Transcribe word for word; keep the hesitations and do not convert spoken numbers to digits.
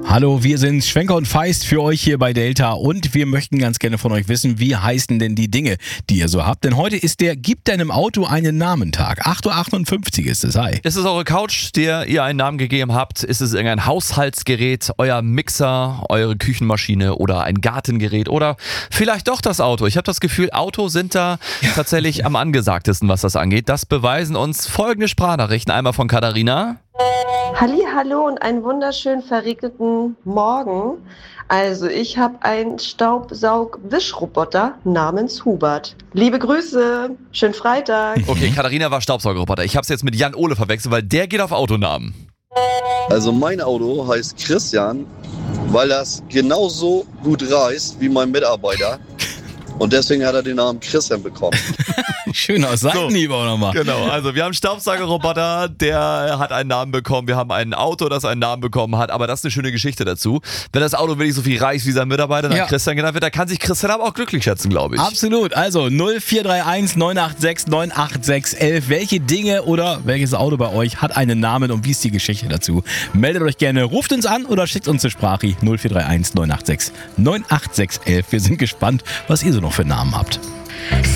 Hallo, wir sind Schwenker und Feist für euch hier bei Delta und wir möchten ganz gerne von euch wissen, wie heißen denn die Dinge, die ihr so habt. Denn heute ist der Gib deinem Auto einen Namen-Tag. acht Uhr achtundfünfzig ist es. Hi. Ist es eure Couch, der ihr einen Namen gegeben habt? Ist es irgendein Haushaltsgerät, euer Mixer, eure Küchenmaschine oder ein Gartengerät oder vielleicht doch das Auto? Ich habe das Gefühl, Autos sind da ja. tatsächlich am angesagtesten, was das angeht. Das beweisen uns folgende Sprachnachrichten. Einmal von Katharina. Halli, hallo und einen wunderschönen verregneten Morgen. Also ich habe einen Staubsaug-Wischroboter namens Hubert. Liebe Grüße, schönen Freitag. Okay, Katharina war Staubsaugerroboter. Ich habe es jetzt mit Jan Ole verwechselt, weil der geht auf Autonamen. Also mein Auto heißt Christian, weil das genauso gut reißt wie mein Mitarbeiter. Und deswegen hat er den Namen Christian bekommen. Schöner Seitenhieb auch nochmal. Genau, also wir haben einen Staubsaugerroboter, der hat einen Namen bekommen. Wir haben ein Auto, das einen Namen bekommen hat. Aber das ist eine schöne Geschichte dazu. Wenn das Auto wirklich so viel reicht wie sein Mitarbeiter, dann Ja. Christian genannt wird, dann kann sich Christian aber auch glücklich schätzen, glaube ich. Absolut. Also null vier drei eins neun acht sechs neun acht sechs elf. Welche Dinge oder welches Auto bei euch hat einen Namen und wie ist die Geschichte dazu? Meldet euch gerne, ruft uns an oder schickt uns eine Sprache null vier drei eins neun acht sechs neun acht sechs elf. Wir sind gespannt, was ihr so noch für Namen habt.